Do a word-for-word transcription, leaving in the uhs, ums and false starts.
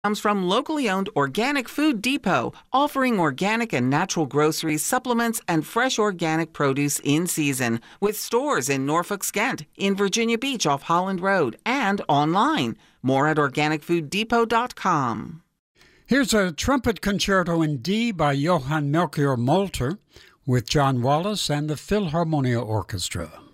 Comes from locally owned Organic Food Depot, offering organic and natural groceries, supplements, and fresh organic produce in season, with stores in Norfolk, Skent, in Virginia Beach off Holland Road, and online. More at organic food depot dot com. Here's a trumpet concerto in D by Johann Melchior Molter with John Wallace and the Philharmonia Orchestra.